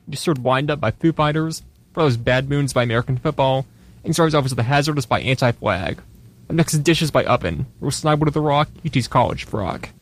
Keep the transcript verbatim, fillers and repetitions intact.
Absurd Wind-Up by Foo Fighters, Brothers Bad Moons by American Football, and starts off with The Hazardous by Anti-Flag. Up next is Dishes by Uppin', Roast Sniper to the Rock, U T's College Rock.